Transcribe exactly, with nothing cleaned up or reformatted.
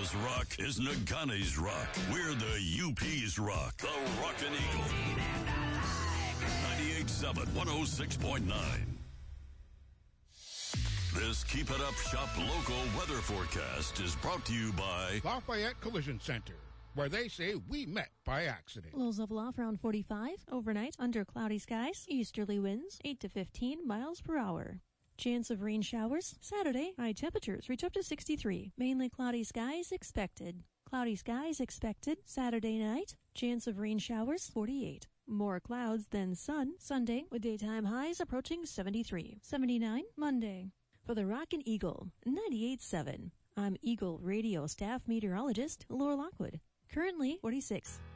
This rock is Nagane's rock. We're the U P's rock. The Rockin' Eagle. ninety-eight point seven, one oh six point nine. This Keep It Up Shop local weather forecast is brought to you by Lafayette Collision Center, where they say we met by accident. Lows level off around forty-five. Overnight, under cloudy skies. Easterly winds, eight to fifteen miles per hour. Chance of rain showers. Saturday, high temperatures reach up to sixty-three. Mainly cloudy skies expected. Cloudy skies expected. Saturday night, chance of rain showers, forty-eight. More clouds than sun. Sunday, with daytime highs approaching seventy-three. seventy-nine, Monday. For the Rockin' Eagle, ninety-eight point seven. I'm Eagle Radio staff meteorologist Laura Lockwood. Currently, forty-six.